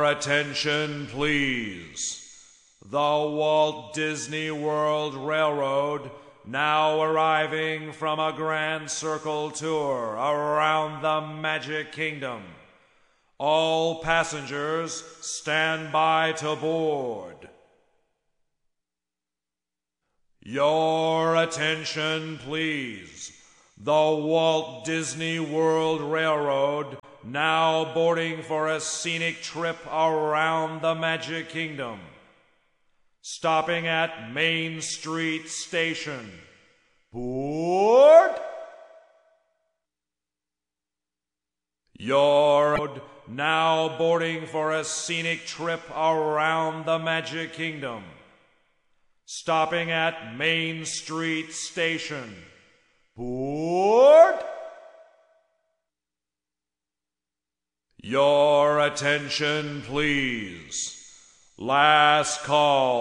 Attention, please. The Walt Disney World Railroad now arriving from a Grand Circle tour around the Magic Kingdom. All passengers stand by to board. Your attention, please. The Walt Disney World Railroad now boarding for a scenic trip around the Magic Kingdom. Stopping at Main Street Station. Board! You're now boarding for a scenic trip around the Magic Kingdom. Stopping at Main Street Station. Board! Your attention, please. Last call.